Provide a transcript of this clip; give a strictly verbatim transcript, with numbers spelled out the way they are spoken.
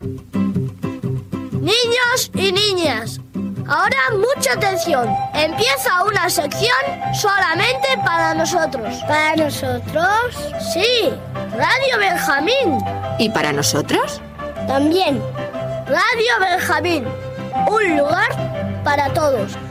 Niños y niñas, ahora mucha atención. Empieza una sección solamente para nosotros. ¿Para nosotros? Sí, Radio Benjamín. ¿Y para nosotros? También. Radio Benjamín, un lugar para todos.